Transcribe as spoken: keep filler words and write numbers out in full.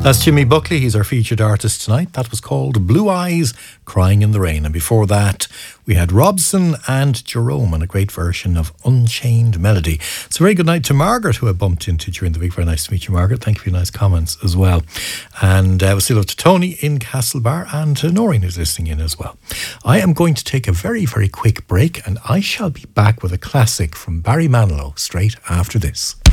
That's Jimmy Buckley. He's our featured artist tonight. That was called Blue Eyes Crying in the Rain. And before that, we had Robson and Jerome and a great version of Unchained Melody. It's a very good night to Margaret, who I bumped into during the week. Very nice to meet you, Margaret. Thank you for your nice comments as well. And uh, we'll say hello to Tony in Castlebar and to Noreen, who's listening in as well. I am going to take a very, very quick break, and I shall be back with a classic from Barry Manilow straight after this.